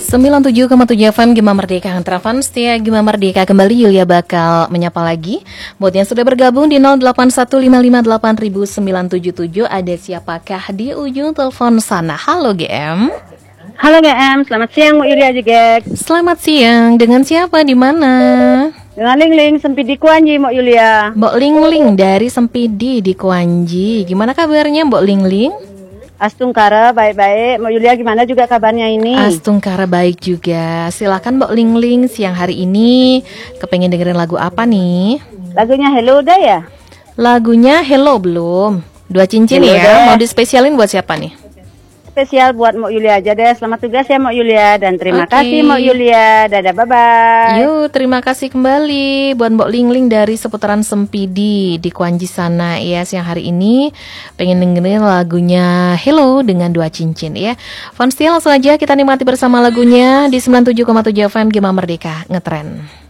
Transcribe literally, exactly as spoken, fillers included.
sembilan puluh tujuh koma tujuh F M Gema Merdeka Antrafan setia Gema Merdeka. Kembali Yulia bakal menyapa lagi buat yang sudah bergabung di nol delapan satu lima lima delapan sembilan tujuh tujuh. Ada siapakah di ujung telepon sana? Halo G M. Halo G M, selamat siang Mbak Yulia juga. Selamat siang, dengan siapa di mana? Dengan Ling Ling Sempidi Kuanji Mbak Yulia. Mbak Ling Ling dari Sempidi di Kuanji. Gimana kabarnya Mbak Ling Ling? Astungkara baik-baik. Mbak Yulia gimana juga kabarnya ini? Astungkara baik juga. Silakan Mbak Ling Ling, siang hari ini kepengen dengerin lagu apa nih? Lagunya Hello udah ya? Lagunya Hello belum. Dua cincin Hello ya. deh. Mau dispesialin buat siapa nih? Spesial buat Mbak Yulia aja deh. Selamat tugas ya Mbak Yulia. Dan terima Oke. kasih Mbak Yulia. Dadah, bye-bye. Yuk, terima kasih kembali buat Mbak Ling Ling dari seputaran Sempidi di Kuanji sana ya. Siang hari ini pengen dengerin lagunya Hello dengan dua cincin ya. Fans langsung aja kita nikmati bersama lagunya di sembilan puluh tujuh koma tujuh F M Gema Merdeka Ngetren.